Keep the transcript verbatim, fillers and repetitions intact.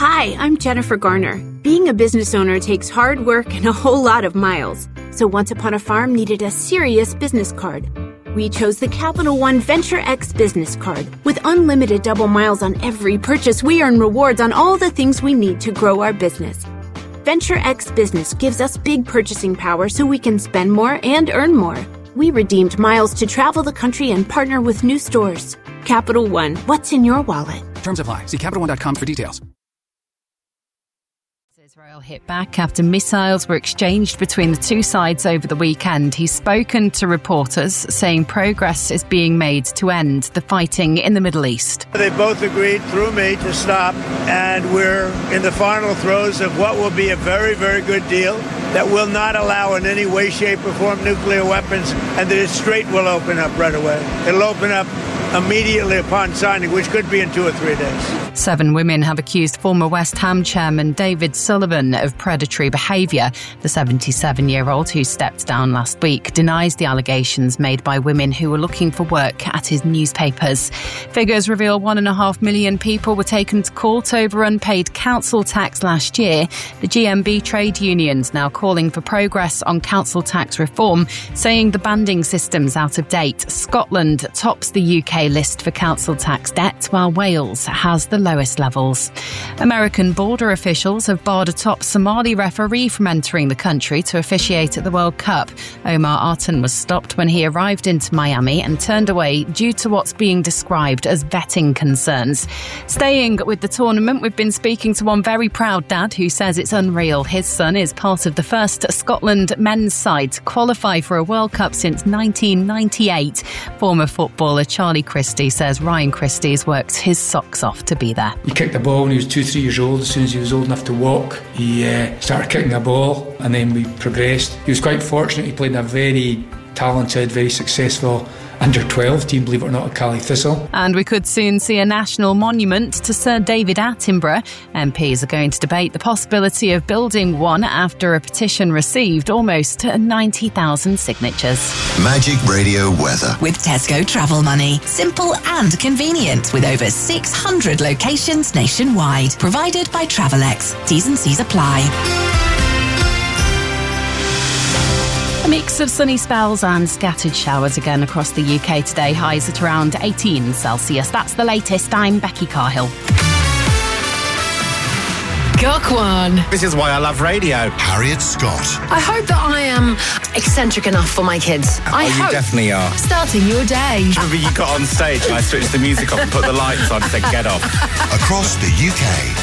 Hi, I'm Jennifer Garner. Being a business owner takes hard work and a whole lot of miles. So Once Upon a Farm needed a serious business card. We chose the Capital One Venture X business card. With unlimited double miles on every purchase, we earn rewards on all the things we need to grow our business. Venture X Business gives us big purchasing power so we can spend more and earn more. We redeemed miles to travel the country and partner with new stores. Capital One, what's in your wallet? Terms apply. See Capital One dot com for details. Israel hit back after missiles were exchanged between the two sides over the weekend. He's spoken to reporters, saying progress is being made to end the fighting in the Middle East. They both agreed through me to stop, and we're in the final throes of what will be a very, very good deal that will not allow in any way, shape, or form nuclear weapons, and the Strait will open up right away. It'll open up immediately upon signing, which could be in two or three days. Seven women have accused former West Ham chairman David Sullivan of predatory behaviour. The seventy-seven-year-old, who stepped down last week, denies the allegations made by women who were looking for work at his newspapers. Figures reveal one and a half million people were taken to court over unpaid council tax last year. The G M B trade unions now calling for progress on council tax reform, saying the banding system's out of date. Scotland tops the U K list for council tax debt, while Wales has the lowest levels. American border officials have barred a top Somali referee from entering the country to officiate at the World Cup. Omar Artan was stopped when he arrived into Miami and turned away due to what's being described as vetting concerns. Staying with the tournament, we've been speaking to one very proud dad who says it's unreal. His son is part of the first Scotland men's side to qualify for a World Cup since nineteen ninety-eight. Former footballer Charlie Christie says Ryan Christie's worked his socks off to be there. He kicked the ball when he was two, three years old. As soon as he was old enough to walk, he uh, started kicking the ball, and then we progressed. He was quite fortunate. He played in a very talented, very successful under twelve team, believe it or not, at Cali Thistle. And we could soon see a national monument to Sir David Attenborough. M Ps are going to debate the possibility of building one after a petition received almost ninety thousand signatures. Magic Radio weather. With Tesco Travel Money. Simple and convenient, with over six hundred locations nationwide. Provided by Travelex. T's and C's apply. A mix of sunny spells and scattered showers again across the U K today. Highs at around eighteen Celsius. That's the latest. I'm Becky Carhill. Gok one. This is why I love radio. Harriet Scott. I hope that I am eccentric enough for my kids. Oh, I you hope. definitely are. Starting your day. Remember you got on stage and I switched the music off and put the lights on and said, get off. Across the U K.